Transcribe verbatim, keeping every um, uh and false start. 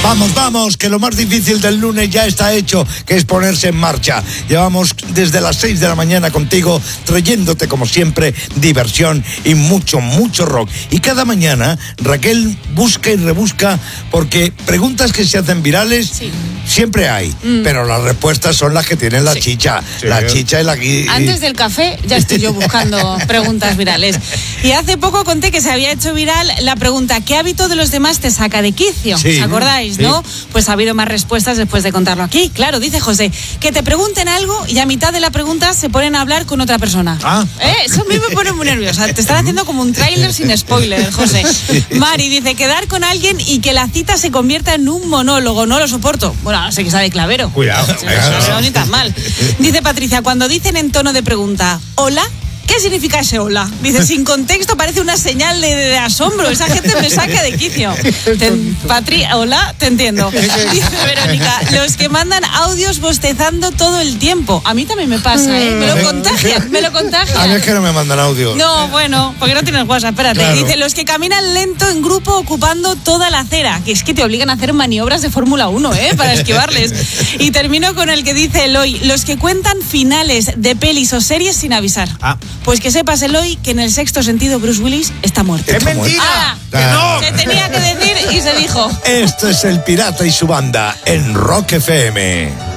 Vamos, vamos, que lo más difícil del lunes ya está hecho, que es ponerse en marcha. Llevamos desde las seis de la mañana contigo, trayéndote como siempre diversión y mucho, mucho rock. Y cada mañana Raquel busca y rebusca, porque preguntas que se hacen virales sí. siempre hay, mm. pero las respuestas son las que tienen la sí. chicha. Sí. La chicha y la... Y... Antes del café ya estoy yo buscando preguntas virales. Y hace poco conté que se había hecho viral la pregunta: ¿qué hábito de los demás te saca de quicio? Sí. ¿Os acordáis? Sí. ¿No? Pues ha habido más respuestas después de contarlo aquí. Claro, dice José, que te pregunten algo y a mitad de la pregunta se ponen a hablar con otra persona. Ah. ¿Eh? Eso a mí me pone muy nerviosa. Te están haciendo como un tráiler sin spoiler, José. Mari dice, quedar con alguien y que la cita se convierta en un monólogo. No lo soporto. Bueno, no sé que sabe clavero. Cuidado. No, no, ni tan mal. Dice Patricia, cuando dicen en tono de pregunta, ¿hola? ¿Qué significa ese hola? Dice, sin contexto parece una señal de, de asombro. Esa gente me saca de quicio. Te, Patri, hola, te entiendo. Dice Verónica, los que mandan audios bostezando todo el tiempo. A mí también me pasa, ¿eh? Me lo contagian, me lo contagian. A mí es que no me mandan audio. No, bueno, porque no tienes WhatsApp, espérate. Claro. Dice, los que caminan lento en grupo ocupando toda la acera. Que es que te obligan a hacer maniobras de Fórmula uno, ¿eh? Para esquivarles. Y termino con el que dice Eloy, los que cuentan finales de pelis o series sin avisar. Ah. Pues que sepas, Eloy, que en El Sexto Sentido Bruce Willis está muerto. ¡Es mentira! Ah, ah. Se tenía que decir y se dijo. Este es El Pirata y su banda en Rock F M.